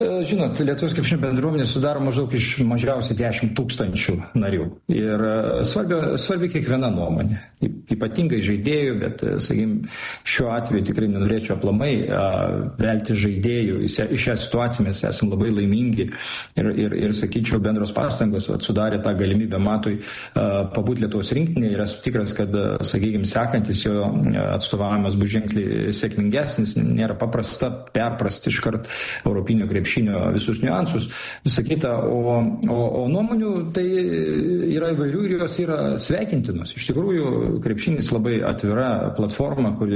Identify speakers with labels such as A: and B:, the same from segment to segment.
A: Žinot, Lietuvos krepšinio bendruomenė sudaro maždaug iš mažiausiai 10 000 narių. Ir svarbi kiekviena nuomonė. Ypatingai žaidėjų, bet, sakykime, šiuo atveju tikrai nenorėčiau aplamai velti žaidėjų. Į šią situaciją mes esame labai laimingi ir sakyčiau, bendros pastangos sudarė tą galimybę Matui pabūti Lietuvos rinktinėje ir esu tikras, kad, sakykime, sekantis jo atstovavimas bus ženkliai sėkmingesnis, nėra paprasta perprasti iškart europinio krepšinio visus niuansus, visą kitą, o nuomonių tai yra įvairių ir jos yra sveikintinos. Iš tikrųjų, krepšinis labai atvira platforma, kuri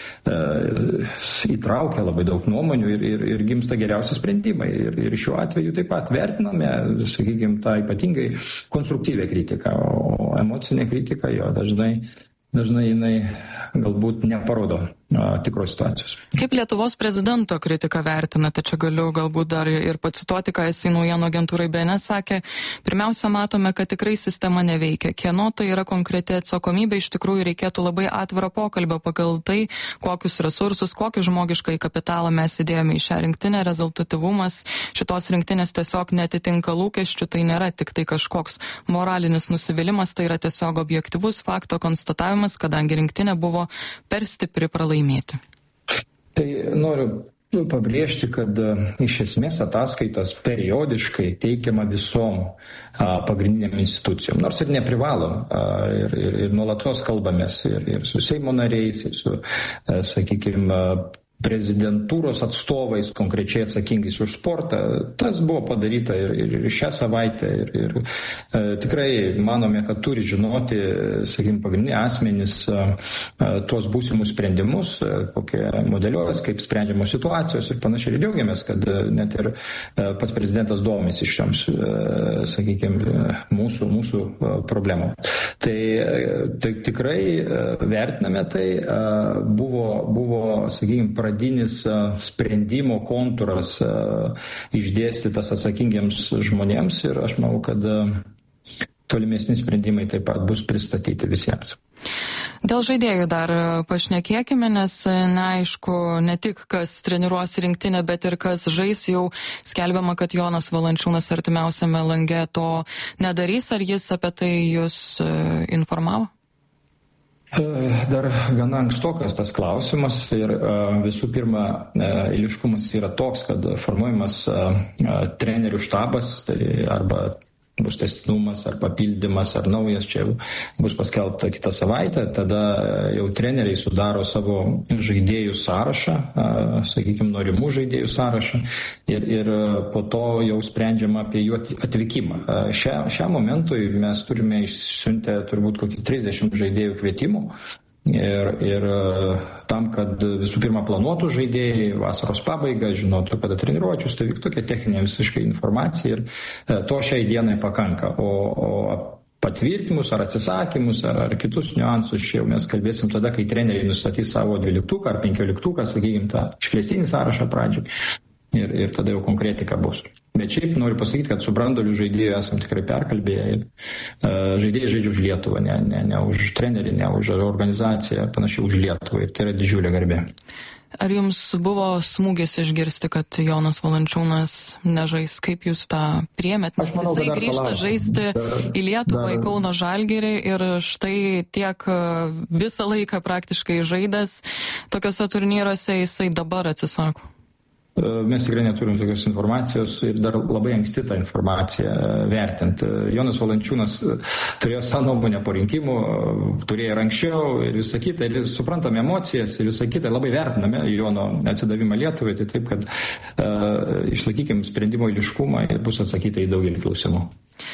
A: įtraukia labai daug nuomonių ir gimsta geriausi sprendimai. Ir šiuo atveju taip pat vertiname, sakykime, tą ypatingai konstruktyvę kritiką, o emocinė kritika jo dažnai jinai galbūt neparodo tikros situacijos.
B: Kaip Lietuvos prezidento kritiką vertinate? Čia galiu galbūt dar ir pacituoti, ką jisai naujienų agentūrai BNS sakė. Pirmiausia, matome, kad tikrai sistema neveikia. Kieno tai yra konkreti atsakomybė? Iš tikrųjų, reikėtų labai atviro pokalbio pagal tai, kokius resursus, kokį žmogišką kapitalą mes įdėjome į šią rinktinę. Rezultatyvumas šitos rinktinės tiesiog netitinka lūkesčių. Tai nėra tik tai kažkoks moralinis nusivylimas, tai yra tiesiog objektyvus fakto konstatavimas, kadangi rinktinė buvo per stipri pralaimėti.
A: Tai noriu pabrėžti, kad iš esmės ataskaitas periodiškai teikiama visom pagrindiniam institucijom, nors ir neprivalom, ir nuolatos kalbamės ir su Seimo nariais, ir su, sakykime, prezidentūros atstovais, konkrečiai atsakingais už sportą. Tas buvo padaryta ir šią savaitę. Ir tikrai manome, kad turi žinoti, sakykime, pagrindiniai asmenys tuos būsimus sprendimus, kokie modeliuojas, kaip sprendžiamos situacijos ir panašiai. Ir džiaugiamės, kad net ir pats prezidentas domisi šioms, sakykime, mūsų problemų. Tai tikrai vertiname tai, buvo, sakykime, pradinis sprendimo kontūras išdėstytas atsakingiams žmonėms ir aš manau, kad tolimesni sprendimai taip pat bus pristatyti visiems.
B: Dėl žaidėjų dar pašnekėkime, nes neaišku ne tik, kas treniruos rinktinę, bet ir kas žais. Jau skelbiama, kad Jonas Valančiūnas artimiausiame lange to nedarys. Ar jis apie tai jūs informavo?
A: Dar gana ankstokas tas klausimas ir visų pirma, eiliškumas yra toks, kad formuojamas trenerių štabas, tai arba bus tęstinumas ar papildymas ar naujas, čia jau bus paskelbta kitą savaitę, tada jau treneriai sudaro savo žaidėjų sąrašą, sakykime, norimų žaidėjų sąrašą ir po to jau sprendžiama apie jų atvykimą. Šiam momentui mes turime išsiuntę turbūt kokį 30 žaidėjų kvietimų. Ir tam, kad visų pirma planuotų žaidėjai vasaros pabaigą, žinotų, kada treniruočių stovyktų, tokia techninė visiškai informacija ir to šiai dienai pakanka. O patvirtimus ar atsisakymus ar kitus niuansus čia jau mes kalbėsim tada, kai treneriai nustatys savo 12 ar 15, sakykime, tą išplėstinį sąrašą pradžiai ir tada jau konkretika bus. Bet šiaip noriu pasakyti, kad su branduoliu žaidėjų esam tikrai perkalbėję ir žaidėjai žaidžia už Lietuvą, ne už trenerį, ne už organizaciją, panašiai už Lietuvą ir tai yra didžiulė garbė.
B: Ar jums buvo smūgis išgirsti, kad Jonas Valančiūnas nežais? Kaip jūs tą priėmėt? Nes jisai grįžta žaisti į Lietuvą, į Kauno Žalgirį ir štai tiek visą laiką praktiškai žaidęs tokiuose turnyruose jisai dabar atsisako.
A: Mes tikrai neturim tokios informacijos ir dar labai anksti tą informaciją vertinti. Jonas Valančiūnas turėjo savo nuomonę po rinkimų, turėjo ir anksčiau ir visą kitą, ir suprantame emocijas ir visą kitą, labai vertiname Jono atsidavimą Lietuvai, tai taip, kad išlaikykim sprendimo eiliškumą ir bus atsakyta į daugelį klausimų.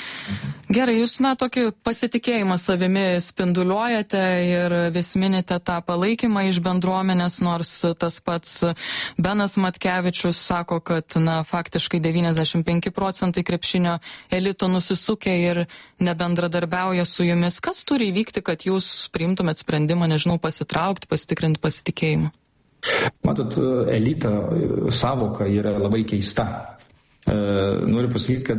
B: Gerai, jūs tokį pasitikėjimą savimi spinduliuojate ir vis minite tą palaikymą iš bendruomenės, nors tas pats Benas Matkevičius sako, kad faktiškai 95% krepšinio elito nusisukę ir nebendradarbiauja su jumis. Kas turi įvykti, kad jūs priimtumėt sprendimą, nežinau, pasitraukti, pasitikrinti pasitikėjimą?
A: Matot, elito savoka yra labai keista. Noriu pasakyti,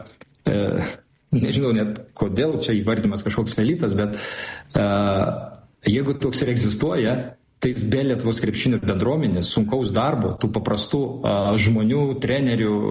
A: kad nežinau net kodėl čia įvardymas kažkoks elitas, bet jeigu toks ir egzistuoja, tais be Lietuvos krepšinio bendruomenės, sunkaus darbo, tų paprastų žmonių, trenerių,